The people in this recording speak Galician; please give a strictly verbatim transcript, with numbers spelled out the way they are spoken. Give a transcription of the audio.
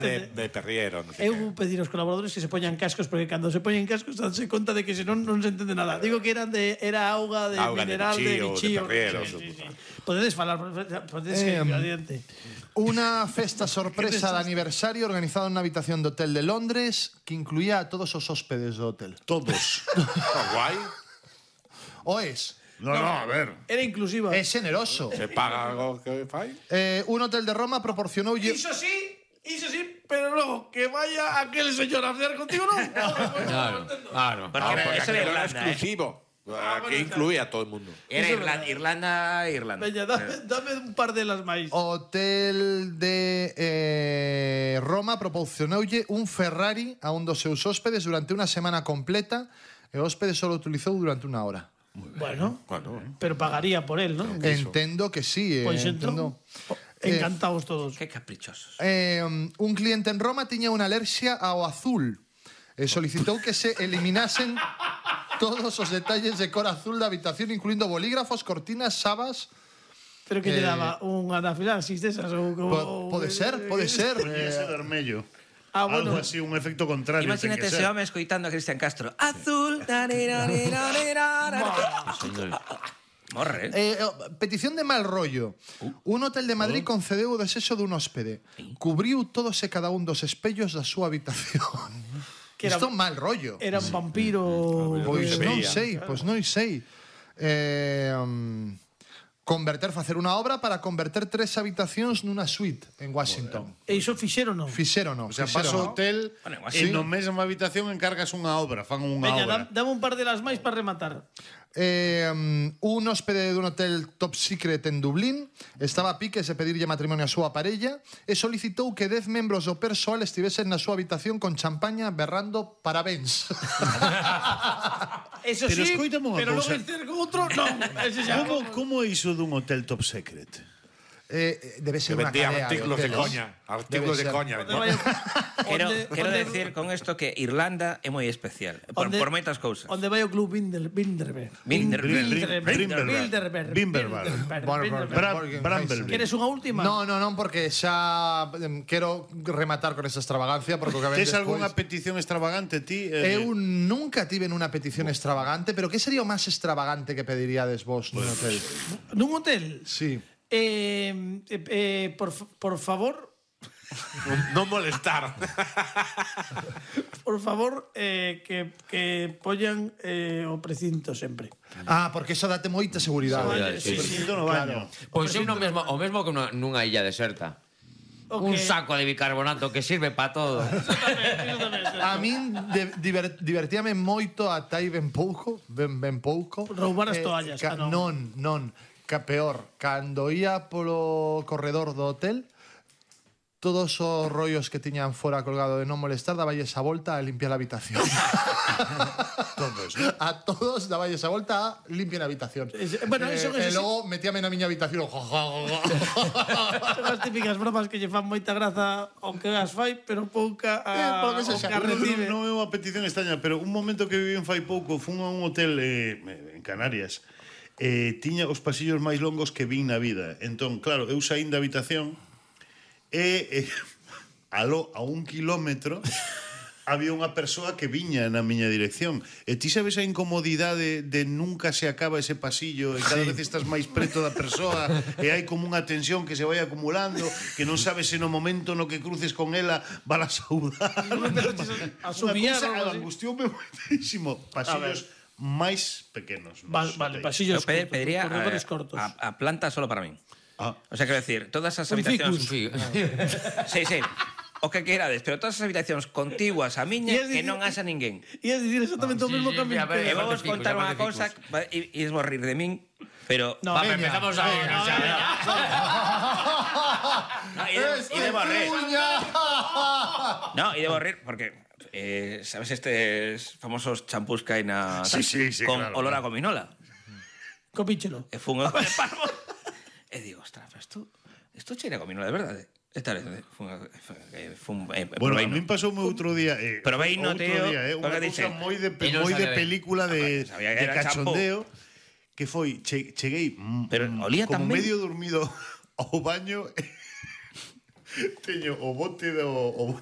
De, de perriero. No sé Eu vou pedir aos colaboradores que se poñan cascos, porque cando se poñen cascos danse conta de que senón non se entende nada. Digo que eran de, era auga de auga mineral, de de bichío, bichío. de perriero. Sí, sí, sí. Podedes falar, podedes Eh, eh, adiante. Unha festa sorpresa de aniversario organizada na habitación do hotel de Londres que incluía a todos os hóspedes do hotel. Todos. Oh, guai. O es? No, no, a ver. Era inclusiva. É generoso. Se paga algo que fai? Eh, un hotel de Roma proporcionoulle... Iso sí, iso sí, pero logo que vaya aquel señor a hacer contigo non. Claro, claro. Porque No, era- porque eso era aquello era Irlanda, exclusivo. Aquí incluye a todo el mundo. Era Eso é Irlanda, verdad. Irlanda, Irlanda. Veña, dame, dame un par de las máis. Hotel de eh, Roma proporcionoulle un Ferrari a un dos seus hóspedes durante unha semana completa e o hóspede só o utilizou durante unha hora. Bueno, Bueno, pero pagaría por él, ¿no? Entendo que sí, eh, Pois entendo. entón, encantados todos. Qué caprichosos. Eh, un cliente en Roma tiña unha alerxia ao azul e solicitou que se eliminasen todos os detalles de cor azul da habitación, incluindo bolígrafos, cortinas, sabas. Pero que lle Eh, daba un anafilaxis desas ou como... Po- pode ser, pode ser. Ese eh, vermello. Ah, bueno. Algo así, un efecto contrario. Imagínate ten que ese ser. home escoitando a Cristian Castro. Azul. Morre. Eh, eh, petición de mal rollo. Un hotel de Madrid concedeu o desexo dun hóspede. Cubriu todos e cada un dos espellos da súa habitación. Que era- Isto mal rollo. Era un vampiro... Pois eh, non veía. sei, pois non sei. Eh, um, converter, facer unha obra para converter tres habitacións nunha suite en Washington. E iso fixeron non? Fixeron, O sea, fixeron. paso ao hotel Bueno, igual e sí. no mesma habitación encargas unha obra, fan unha Veña, obra. dam- dame un par de las máis para rematar. Eh, um, un hóspede dun hotel top secret en Dublín estaba a piques de pedirlle matrimonio a súa parella e solicitou que dez membros do persoal estivesen na súa habitación con champaña berrando parabéns. Eso Pero sí, escoítame unha pero cousa. logo dicer con outro, non. Ese xa... Como, como é iso dun hotel top secret? eh, debe Se ser unha vendía cadea artículos de hoteles. coña. Artículos de Debe ser. coña. Onde vai o- Quero, onde- quero onde- decir con esto que Irlanda é moi especial. Por, onde- por moitas cousas. Onde vai o club Binder, Binderberg? Binderberg. Bilderberg. Bilderberg. Bilderberg. Bilderberg. Bra- Borgen Bramble. Queres unha última? No, no, non, porque xa em, quero rematar con esa extravagancia porque o que ven Tes despois... algunha petición extravagante ti? Eh, Eu nunca tive nunha petición extravagante, pero que sería o máis extravagante que pediríades vos nun hotel? Nun hotel? Sí. Eh, eh, eh, por, fa- por favor, No molestar. por favor, eh, que, que pollan eh, o precinto sempre. Ah, porque eso date moita seguridade. Sí, sí. Precinto no baño. Pois é o mesmo, o mesmo que nunha, nunha illa deserta. O Un que- saco de bicarbonato que sirve para todo. A min de, diver, divertíame moito ata aí ben pouco, ben, ben pouco. Roubar as toallas, ca, ah, non. non, non, ca peor, cando ia polo corredor do hotel, todos os rollos que tiñan fora colgado de non molestar, daballe esa volta a limpiar a habitación. Todos, ¿no? A todos daballe esa volta a limpiar a habitación. Es- bueno, eh, eso- e eso sí. logo metíame na miña habitación. Son as típicas bromas que lle fan moita graza ao que as fai, pero pouca Eh, a, polo que ao sexa. que a recibe. Non é unha petición extraña, pero un momento que viví en fai pouco, fun a un hotel eh, en Canarias. Eh, tiña os pasillos máis longos que vin na vida. Entón, claro, eu saín da habitación e eh, aló a un kilómetro había unha persoa que viña na miña dirección. E ti sabes a incomodidade de nunca se acaba ese pasillo e cada vez estás máis preto da persoa e hai como unha tensión que se vai acumulando, que non sabes se no momento no que cruces con ela van a saudar. A subiar Unha ou algo cousa así. angustioume moitísimo. Pasillos máis pequenos. nos Vale, vale, hotéis. pasillos Yo pe- cortos, pediría corredores eh, cortos. a, a planta solo para min. Ah. O sea, quero decir, todas as Un habitacións... ficus. Sí, sí. O que queirades, pero todas as habitacións contiguas a miña Y es que decir- non haxa ninguén. E é dicir exactamente o Sí, mesmo sí, que a min. a ver, E pero- vamos ficus, contar unha aparte cousa ficus. va- e e vos rir de min, pero... No, Va, veña, empezamos a veña, xa, veña. No, e de- e debo rir. cuña! No, e debo rir porque... Eh, sabes estes famosos champús que hai na... Sí, sí, sí, con claro. olor a gominola? Copíchelo. E fun ao de Parvo. E digo, ostras, pero isto... Isto cheira a gominola, de verdade. Esta vez fun... a- eh, fun eh, Bueno, a proveino. min pasoume outro día eh, Proveino, outro tío, día, eh, unha porque cousa dice- moi de, E non moi de sabía ben. película de, Ah, sabía que de era champú. cachondeo que foi, che, cheguei mm, Pero olía como tan ben. medio dormido ao baño Teño o bote do o